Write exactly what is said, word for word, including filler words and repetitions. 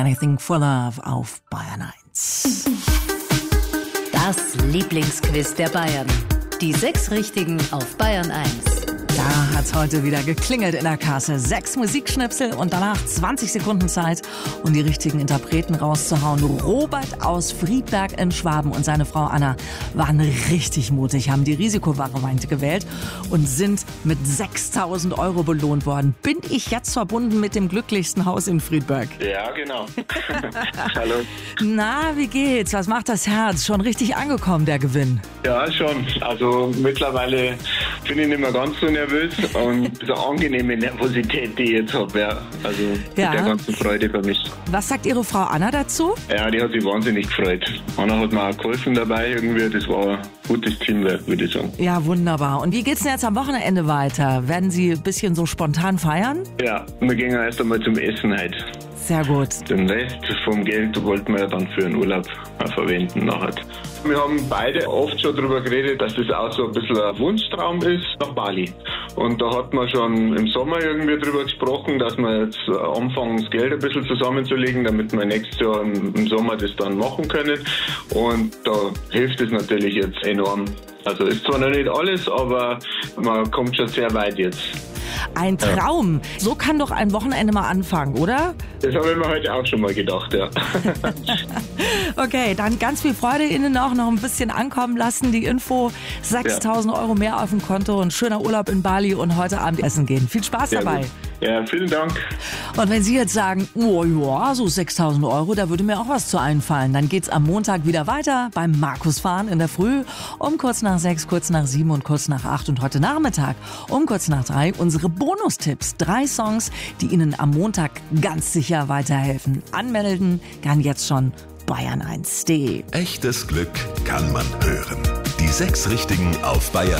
Anything for Love auf Bayern eins. Das Lieblingsquiz der Bayern. Die sechs Richtigen auf Bayern eins. Da hat's heute wieder geklingelt in der Kasse. Sechs Musikschnipsel und danach zwanzig Sekunden Zeit, um die richtigen Interpreten rauszuhauen. Robert aus Friedberg in Schwaben und seine Frau Anna waren richtig mutig, haben die Risikovariante gewählt und sind mit sechstausend Euro belohnt worden. Bin ich jetzt verbunden mit dem glücklichsten Haus in Friedberg? Ja, genau. Hallo. Na, wie geht's? Was macht das Herz? Schon richtig angekommen, der Gewinn? Ja, schon. Also mittlerweile bin ich nicht mehr ganz so nervös und so angenehme Nervosität, die ich jetzt habe. Ja. Also Ja. mit der ganzen Freude vermischt. Was sagt Ihre Frau Anna dazu? Ja, die hat sich wahnsinnig gefreut. Anna hat mir auch geholfen dabei irgendwie. Das war ein gutes Teamwork, würde ich sagen. Ja, wunderbar. Und wie geht's denn jetzt am Wochenende weiter? Werden Sie ein bisschen so spontan feiern? Ja, wir gehen erst einmal zum Essen heute. Sehr gut. Den Rest vom Geld wollten wir dann für den Urlaub verwenden nachher. Wir haben beide oft schon darüber geredet, dass das auch so ein bisschen ein Wunschtraum ist, nach Bali. Und da hat man schon im Sommer irgendwie drüber gesprochen, dass wir jetzt anfangen, das Geld ein bisschen zusammenzulegen, damit wir nächstes Jahr im Sommer das dann machen können. Und da hilft es natürlich jetzt enorm. Also ist zwar noch nicht alles, aber man kommt schon sehr weit jetzt. Ein Traum. So kann doch ein Wochenende mal anfangen, oder? Das habe ich mir heute auch schon mal gedacht, ja. Okay, dann ganz viel Freude Ihnen noch, noch ein bisschen ankommen lassen. Die Info, sechstausend Euro mehr auf dem Konto und schöner Urlaub in Bali und heute Abend essen gehen. Viel Spaß Sehr dabei. gut. Ja, vielen Dank. Und wenn Sie jetzt sagen, oh ja, so sechstausend Euro, da würde mir auch was zu einfallen, dann geht's am Montag wieder weiter beim Markusfahren in der Früh um kurz nach sechs, kurz nach sieben und kurz nach acht und heute Nachmittag um kurz nach drei unsere Bonustipps. Drei Songs, die Ihnen am Montag ganz sicher weiterhelfen. Anmelden kann jetzt schon bayern eins punkt de. Echtes Glück kann man hören. Die sechs Richtigen auf Bayern